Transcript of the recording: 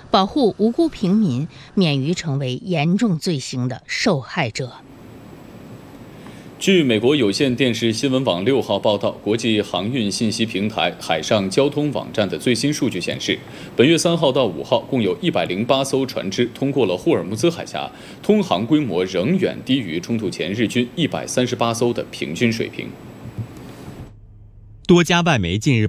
保护无辜平民免于成为严重罪行的受害者。 据美国有线电视新闻网6号报道，国际航运信息平台海上交通网站的最新数据显示，本月3号到5号，共有108艘船只通过了霍尔木兹海峡，通航规模仍远低于冲突前日均138艘的平均水平。 多家外媒近日